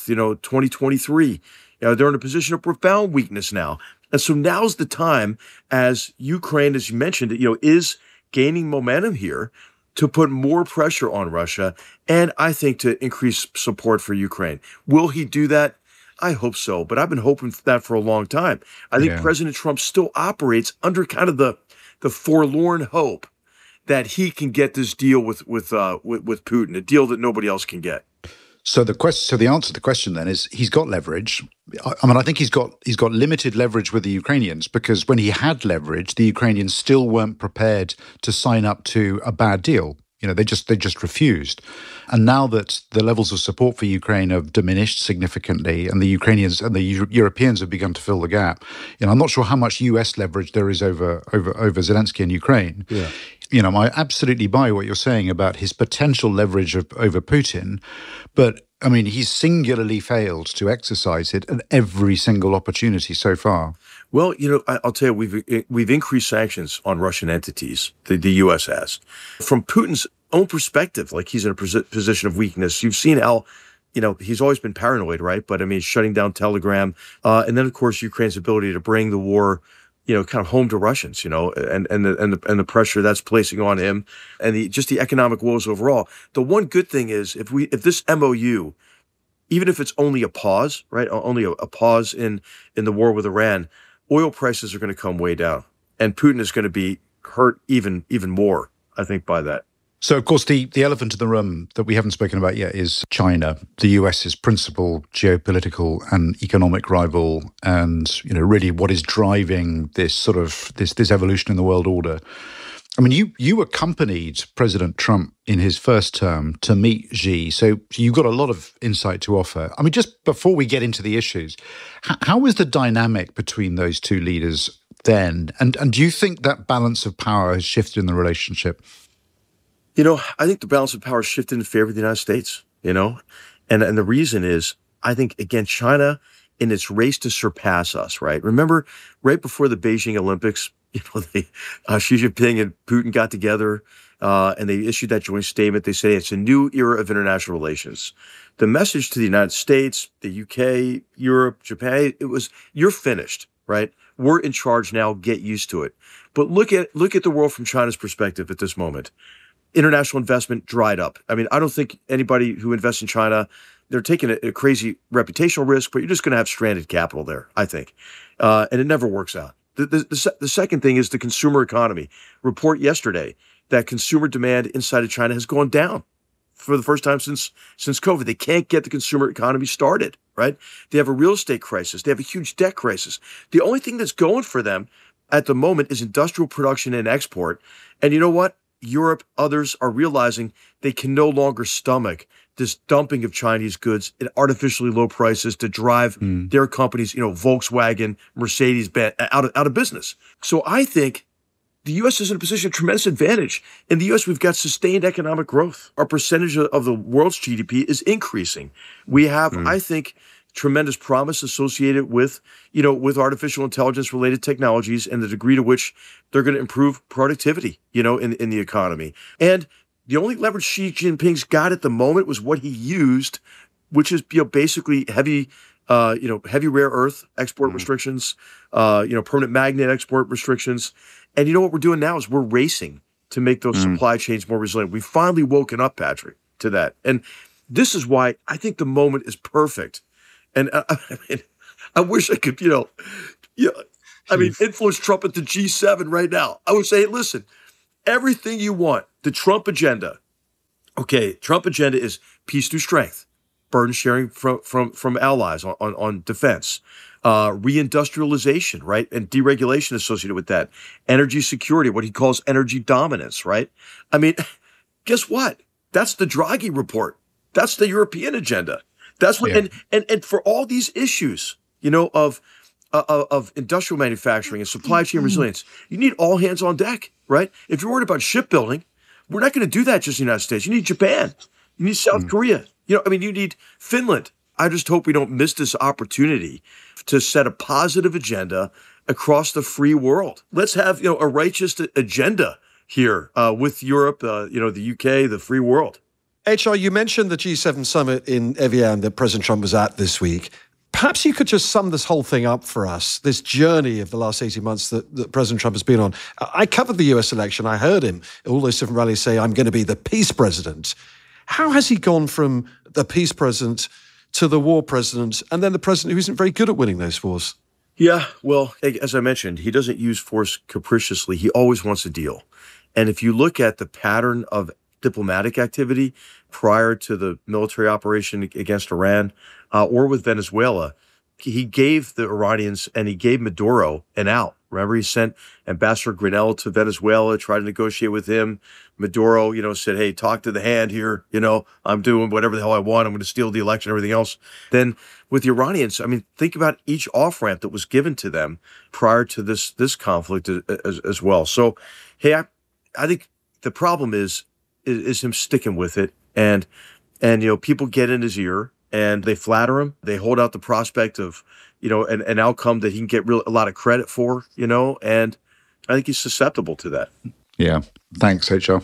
2023, they're in a position of profound weakness now. And so now's the time, as Ukraine, as you mentioned, is gaining momentum here, to put more pressure on Russia and I think to increase support for Ukraine. Will he do that? I hope so, but I've been hoping for that for a long time. I think President Trump still operates under kind of the forlorn hope that he can get this deal with Putin, a deal that nobody else can get. So the answer to the question then is he's got leverage. I think he's got limited leverage with the Ukrainians because when he had leverage, the Ukrainians still weren't prepared to sign up to a bad deal. They just refused. And now that the levels of support for Ukraine have diminished significantly and the Ukrainians and the Europeans have begun to fill the gap, I'm not sure how much US leverage there is over Zelensky in Ukraine. Yeah. I absolutely buy what you're saying about his potential leverage over Putin, but he's singularly failed to exercise it at every single opportunity so far. Well, I'll tell you, we've increased sanctions on Russian entities, the U.S. has. From Putin's own perspective, like he's in a position of weakness. You've seen how, he's always been paranoid, right? But shutting down Telegram. And then, of course, Ukraine's ability to bring the war, kind of home to Russians, and the pressure that's placing on him and the economic woes overall. The one good thing is if this MOU, even if it's only a pause, right? Only a pause in the war with Iran, oil prices are going to come way down, and Putin is going to be hurt even more, I think, by that. So, of course, the elephant in the room that we haven't spoken about yet is China, the US's principal geopolitical and economic rival, and really what is driving this sort of this evolution in the world order. You accompanied President Trump in his first term to meet Xi, so you've got a lot of insight to offer. Just before we get into the issues, how was the dynamic between those two leaders then? And do you think that balance of power has shifted in the relationship? I think the balance of power shifted in favor of the United States, and the reason is, I think, again, China in its race to surpass us, right? Remember, right before the Beijing Olympics, Xi Jinping and Putin got together and they issued that joint statement. They say it's a new era of international relations. The message to the United States, the UK, Europe, Japan, it was, you're finished, right? We're in charge now. Get used to it. But look at the world from China's perspective at this moment. International investment dried up. I don't think anybody who invests in China, they're taking a crazy reputational risk, but you're just going to have stranded capital there, I think. And it never works out. The second thing is the consumer economy. Report yesterday that consumer demand inside of China has gone down for the first time since COVID. They can't get the consumer economy started, right? They have a real estate crisis. They have a huge debt crisis. The only thing that's going for them at the moment is industrial production and export. And you know what? Europe, others are realizing they can no longer stomach this dumping of Chinese goods at artificially low prices to drive their companies, Volkswagen, Mercedes-Benz out of business. So I think the U.S. is in a position of tremendous advantage. In the U.S., we've got sustained economic growth. Our percentage of the world's GDP is increasing. We have, I think, tremendous promise associated with, with artificial intelligence related technologies and the degree to which they're going to improve productivity, in the economy. And the only leverage Xi Jinping's got at the moment was what he used, which is, basically heavy rare earth export restrictions, permanent magnet export restrictions. And what we're doing now is we're racing to make those supply chains more resilient. We've finally woken up, Patrick, to that. And this is why I think the moment is perfect. And I wish I could, influence Trump at the G7 right now. I would say, hey, listen, everything you want, the Trump agenda. Okay, Trump agenda is peace through strength. Burden sharing from allies on defense, reindustrialization, right, and deregulation associated with that, energy security, what he calls energy dominance, right? I mean, guess what? That's the Draghi report. That's the European agenda. That's what, and for all these issues, of industrial manufacturing and supply chain resilience, you need all hands on deck, right? If you're worried about shipbuilding, we're not going to do that just in the United States. You need Japan. You need South Korea. You need Finland. I just hope we don't miss this opportunity to set a positive agenda across the free world. Let's have, a righteous agenda here with Europe, the UK, the free world. HR, you mentioned the G7 summit in Evian that President Trump was at this week. Perhaps you could just sum this whole thing up for us, this journey of the last 18 months that President Trump has been on. I covered the US election. I heard him, all those different rallies say, I'm going to be the peace president. How has he gone from the peace president to the war president and then the president who isn't very good at winning those wars? Yeah, well, as I mentioned, he doesn't use force capriciously. He always wants a deal. And if you look at the pattern of diplomatic activity prior to the military operation against Iran or with Venezuela, he gave the Iranians and he gave Maduro an out. Remember, he sent Ambassador Granell to Venezuela, tried to negotiate with him. Maduro, said, hey, talk to the hand here. I'm doing whatever the hell I want. I'm going to steal the election, everything else. Then with the Iranians, think about each off-ramp that was given to them prior to this conflict as well. So, hey, I think the problem is him sticking with it. And people get in his ear and they flatter him. They hold out the prospect of, an outcome that he can get a lot of credit for, and I think he's susceptible to that. Yeah. Thanks, HR.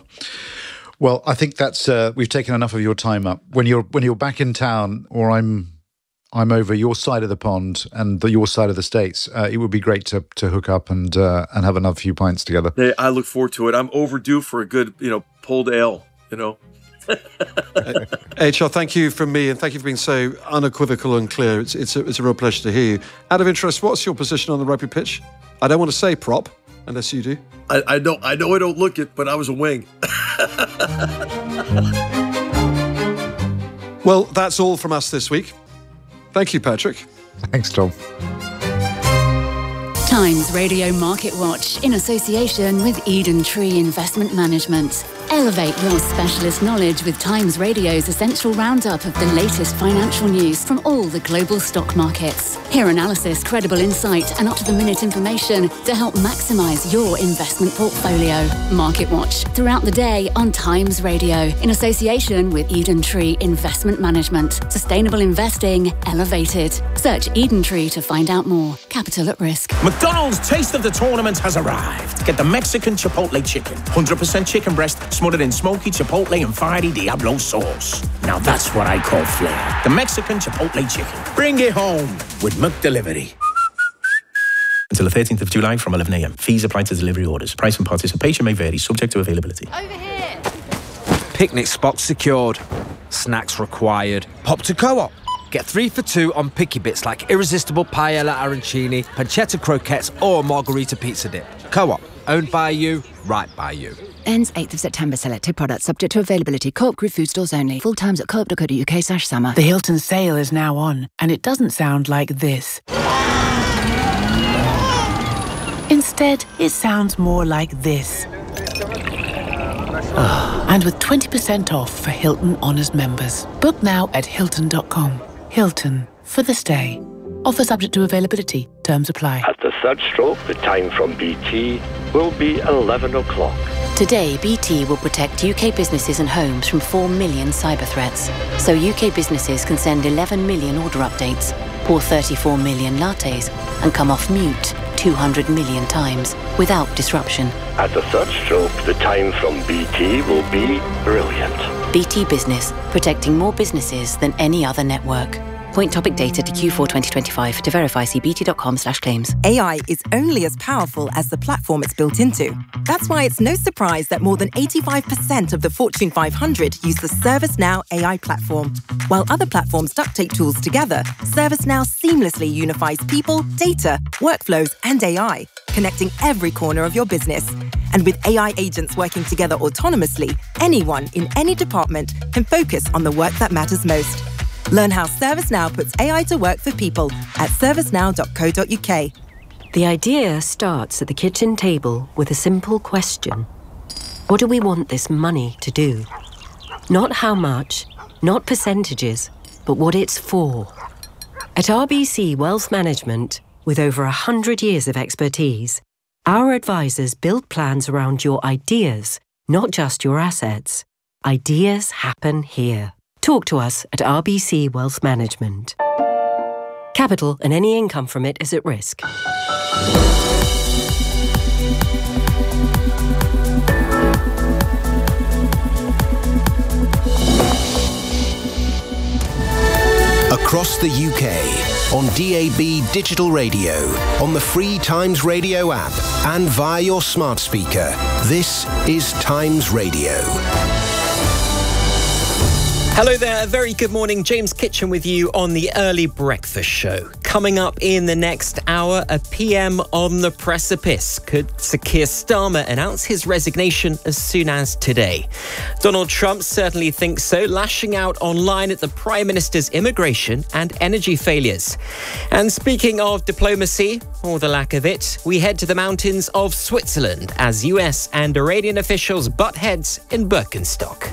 Well, I think that's we've taken enough of your time up. When you're back in town, or I'm over your side of the pond and your side of the States, it would be great to hook up and have another few pints together. Hey, I look forward to it. I'm overdue for a good, pulled ale, HR, thank you from me, and thank you for being so unequivocal and clear. It's a real pleasure to hear you. Out of interest, what's your position on the rugby pitch? I don't want to say prop, unless you do. I know I don't look it, but I was a wing. Well, that's all from us this week. Thank you, Patrick. Thanks, Tom. Times Radio Market Watch in association with Eden Tree Investment Management. Elevate your specialist knowledge with Times Radio's essential roundup of the latest financial news from all the global stock markets. Hear analysis, credible insight, and up-to-the-minute information to help maximise your investment portfolio. Market Watch throughout the day on Times Radio in association with Eden Tree Investment Management. Sustainable investing elevated. Search Eden Tree to find out more. Capital at risk. McDonald's Taste of the Tournament has arrived. Get the Mexican Chipotle Chicken. 100% chicken breast smothered in smoky Chipotle and fiery Diablo sauce. Now that's what I call flair. The Mexican Chipotle Chicken. Bring it home with McDelivery. Until the 13th of July from 11 a.m. Fees apply to delivery orders. Price and participation may vary, subject to availability. Over here. Picnic spots secured. Snacks required. Pop to Co-op. Get 3 for 2 on picky bits like irresistible paella arancini, pancetta croquettes, or margarita pizza dip. Co-op. Owned by you, right by you. Ends 8th of September. Selected products subject to availability. Co-op Group food stores only. Full times at co-op.co.uk/summer. The Hilton sale is now on, and it doesn't sound like this. Instead, it sounds more like this. And with 20% off for Hilton Honors members. Book now at Hilton.com. Hilton, for the stay. Offer subject to availability. Terms apply. At the third stroke, the time from BT will be 11 o'clock. Today, BT will protect UK businesses and homes from 4 million cyber threats. So UK businesses can send 11 million order updates, pour 34 million lattes, and come off mute 200 million times without disruption. At the third stroke, the time from BT will be brilliant. BT Business, protecting more businesses than any other network. Point topic data to Q4 2025. To verify, see bt.com/claims. AI is only as powerful as the platform it's built into. That's why it's no surprise that more than 85% of the Fortune 500 use the ServiceNow AI platform. While other platforms duct tape tools together, ServiceNow seamlessly unifies people, data, workflows, and AI, connecting every corner of your business. And with AI agents working together autonomously, anyone in any department can focus on the work that matters most. Learn how ServiceNow puts AI to work for people at servicenow.co.uk. The idea starts at the kitchen table with a simple question. What do we want this money to do? Not how much, not percentages, but what it's for. At RBC Wealth Management, with over 100 years of expertise, our advisors build plans around your ideas, not just your assets. Ideas happen here. Talk to us at RBC Wealth Management. Capital and any income from it is at risk. Across the UK, on DAB digital radio, on the free Times Radio app, and via your smart speaker, this is Times Radio. Hello there, a very good morning. James Kitchen with you on the Early Breakfast Show. Coming up in the next hour, a PM on the precipice. Could Sir Keir Starmer announce his resignation as soon as today? Donald Trump certainly thinks so, lashing out online at the Prime Minister's immigration and energy failures. And speaking of diplomacy, or the lack of it, we head to the mountains of Switzerland as US and Iranian officials butt heads in Birkenstock.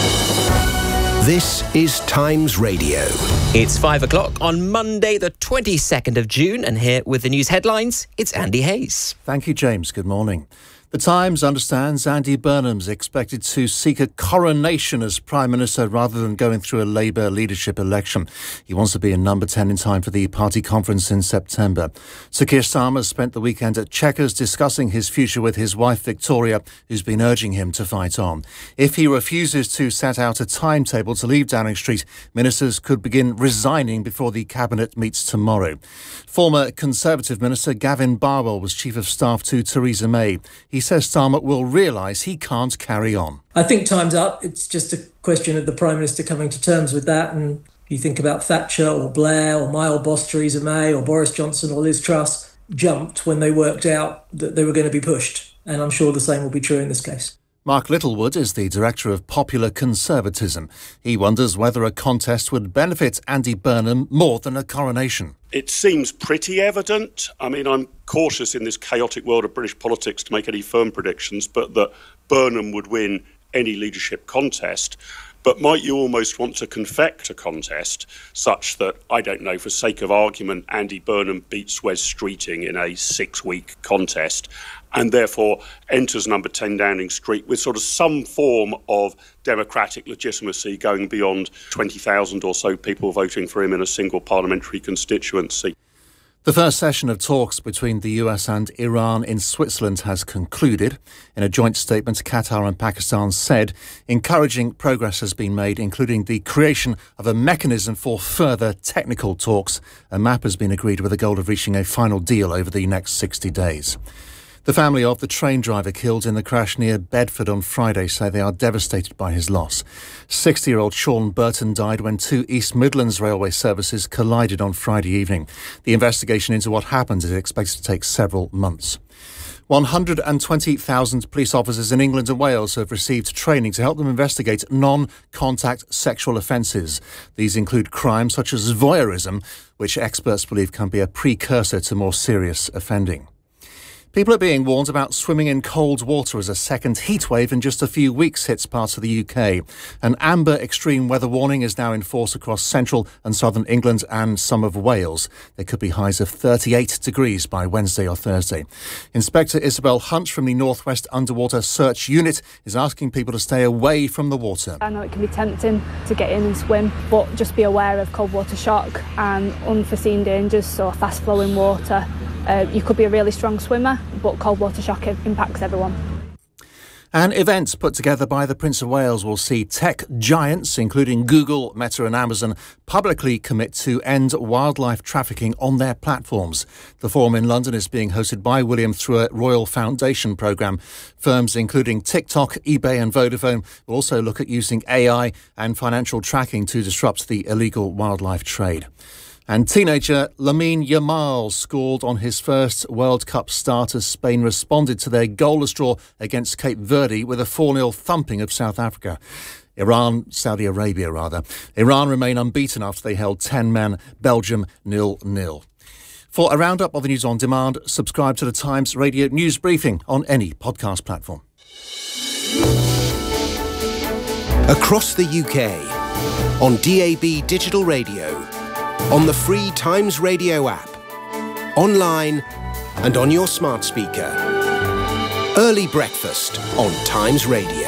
This is Times Radio. It's 5 o'clock on Monday, the 22nd of June, and here with the news headlines, it's Andy Hayes. Thank you, James. Good morning. The Times understands Andy Burnham's expected to seek a coronation as Prime Minister rather than going through a Labour leadership election. He wants to be in number 10 in time for the party conference in September. Sir Keir Starmer spent the weekend at Chequers discussing his future with his wife Victoria, who's been urging him to fight on. If he refuses to set out a timetable to leave Downing Street, ministers could begin resigning before the Cabinet meets tomorrow. Former Conservative Minister Gavin Barwell was Chief of Staff to Theresa May. He says Starmer will realise he can't carry on. I think time's up. It's just a question of the Prime Minister coming to terms with that. And you think about Thatcher or Blair or my old boss Theresa May or Boris Johnson or Liz Truss jumped when they worked out that they were going to be pushed. And I'm sure the same will be true in this case. Mark Littlewood is the Director of Popular Conservatism. He wonders whether a contest would benefit Andy Burnham more than a coronation. It seems pretty evident. I mean, I'm cautious in this chaotic world of British politics to make any firm predictions, but that Burnham would win any leadership contest. But might you almost want to confect a contest such that, I don't know, for sake of argument, Andy Burnham beats Wes Streeting in a 6-week contest and therefore enters number 10 Downing Street with sort of some form of democratic legitimacy going beyond 20,000 or so people voting for him in a single parliamentary constituency. The first session of talks between the US and Iran in Switzerland has concluded. In a joint statement, Qatar and Pakistan said encouraging progress has been made, including the creation of a mechanism for further technical talks. A map has been agreed with the goal of reaching a final deal over the next 60 days. The family of the train driver killed in the crash near Bedford on Friday say they are devastated by his loss. 60-year-old Sean Burton died when two East Midlands railway services collided on Friday evening. The investigation into what happened is expected to take several months. 120,000 police officers in England and Wales have received training to help them investigate non-contact sexual offences. These include crimes such as voyeurism, which experts believe can be a precursor to more serious offending. People are being warned about swimming in cold water as a second heatwave in just a few weeks hits parts of the UK. An amber extreme weather warning is now in force across central and southern England and some of Wales. There could be highs of 38 degrees by Wednesday or Thursday. Inspector Isabel Hunt from the North West Underwater Search Unit is asking people to stay away from the water. I know it can be tempting to get in and swim, but just be aware of cold water shock and unforeseen dangers, so fast flowing water. You could be a really strong swimmer, but cold water shock impacts everyone. An event put together by the Prince of Wales will see tech giants, including Google, Meta and Amazon, publicly commit to end wildlife trafficking on their platforms. The forum in London is being hosted by William through a Royal Foundation programme. Firms including TikTok, eBay and Vodafone will also look at using AI and financial tracking to disrupt the illegal wildlife trade. And teenager Lamine Yamal scored on his first World Cup start as Spain responded to their goalless draw against Cape Verde with a 4-0 thumping of South Africa. Saudi Arabia. Iran remain unbeaten after they held 10-man Belgium 0-0. For a roundup of the news on demand, subscribe to the Times Radio News Briefing on any podcast platform. Across the UK, on DAB Digital Radio, on the free Times Radio app, online and on your smart speaker. Early breakfast on Times Radio.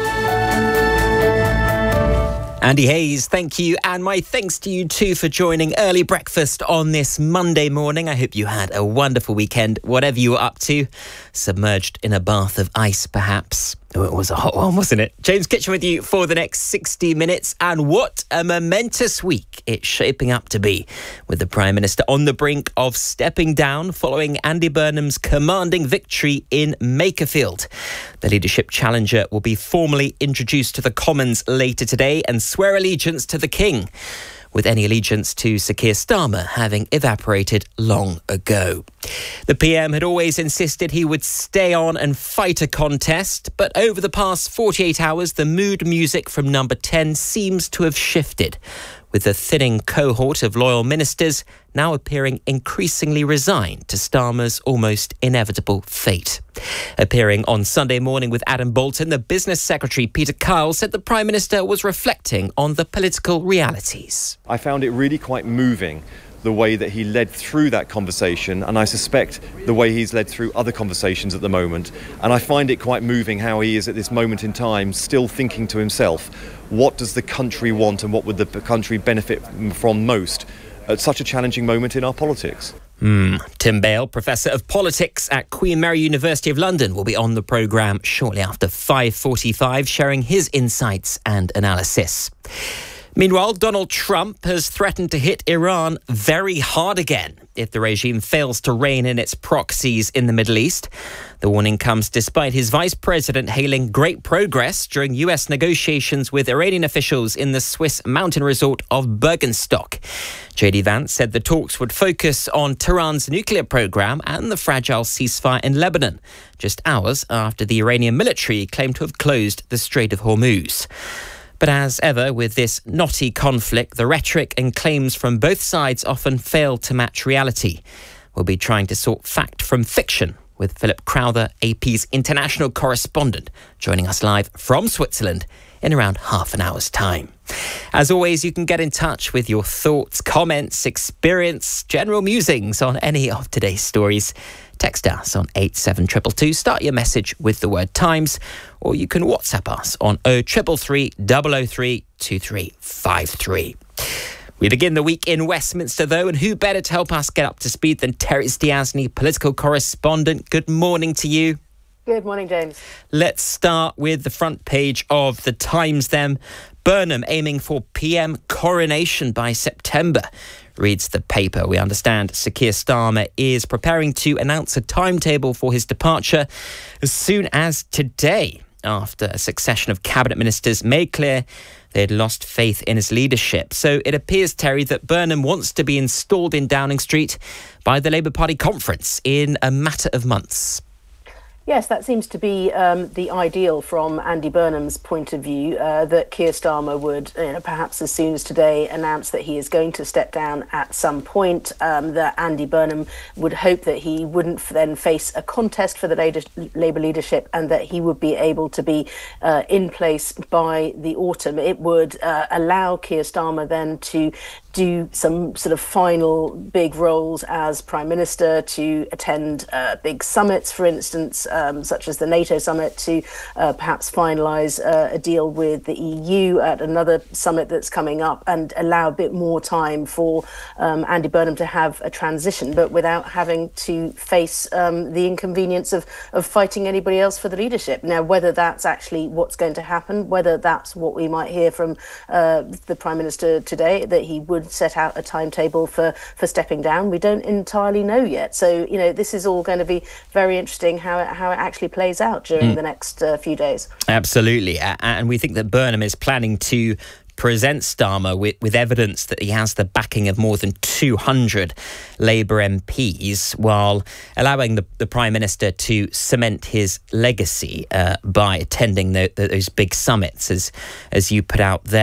Andy Hayes, thank you. And my thanks to you too for joining Early Breakfast on this Monday morning. I hope you had a wonderful weekend, whatever you were up to. Submerged in a bath of ice, perhaps. Oh, it was a hot one, wasn't it? James Kitchen with you for the next 60 minutes. And what a momentous week it's shaping up to be, with the Prime Minister on the brink of stepping down following Andy Burnham's commanding victory in Makerfield. The leadership challenger will be formally introduced to the Commons later today and swear allegiance to the King, with any allegiance to Sir Keir Starmer having evaporated long ago. The PM had always insisted he would stay on and fight a contest, but over the past 48 hours, the mood music from Number 10 seems to have shifted, with the thinning cohort of loyal ministers now appearing increasingly resigned to Starmer's almost inevitable fate. Appearing on Sunday Morning with Adam Bolton, the Business Secretary Peter Kyle said the Prime Minister was reflecting on the political realities. I found it really quite moving, the way that he led through that conversation, and I suspect the way he's led through other conversations at the moment. And I find it quite moving how he is at this moment in time still thinking to himself, what does the country want and what would the country benefit from most at such a challenging moment in our politics? Tim Bale, Professor of Politics at Queen Mary University of London, will be on the programme shortly after 5:45, sharing his insights and analysis. Meanwhile, Donald Trump has threatened to hit Iran very hard again if the regime fails to rein in its proxies in the Middle East. The warning comes despite his vice president hailing great progress during US negotiations with Iranian officials in the Swiss mountain resort of Bergenstock. JD Vance said the talks would focus on Tehran's nuclear program and the fragile ceasefire in Lebanon, just hours after the Iranian military claimed to have closed the Strait of Hormuz. But as ever with this knotty conflict, the rhetoric and claims from both sides often fail to match reality. We'll be trying to sort fact from fiction with Philip Crowther, AP's international correspondent, joining us live from Switzerland in around half an hour's time. As always, you can get in touch with your thoughts, comments, experience, general musings on any of today's stories. Text us on 87222. Start your message with the word Times, or you can WhatsApp us on 0333 003 2353. We begin the week in Westminster, though, and who better to help us get up to speed than Terry Stiasny, political correspondent. Good morning to you. Good morning, James. Let's start with the front page of the Times then. Burnham aiming for PM coronation by September, reads the paper. We understand Sir Keir Starmer is preparing to announce a timetable for his departure as soon as today, after a succession of cabinet ministers made clear they had lost faith in his leadership. So it appears, Terry, that Burnham wants to be installed in Downing Street by the Labour Party conference in a matter of months. Yes, that seems to be the ideal from Andy Burnham's point of view, that Keir Starmer would, perhaps as soon as today, announce that he is going to step down at some point, that Andy Burnham would hope that he wouldn't then face a contest for the Labour leadership and that he would be able to be in place by the autumn. It would allow Keir Starmer then to do some sort of final big roles as Prime Minister, to attend big summits, for instance, such as the NATO summit, to perhaps finalise a deal with the EU at another summit that's coming up, and allow a bit more time for Andy Burnham to have a transition, but without having to face the inconvenience of fighting anybody else for the leadership. Now, whether that's actually what's going to happen, whether that's what we might hear from the Prime Minister today, that he would set out a timetable for stepping down, we don't entirely know yet. So, this is all going to be very interesting how it actually plays out during the next few days. Absolutely. And we think that Burnham is planning to present Starmer with evidence that he has the backing of more than 200 Labour MPs, while allowing the Prime Minister to cement his legacy by attending those big summits, as you put out there.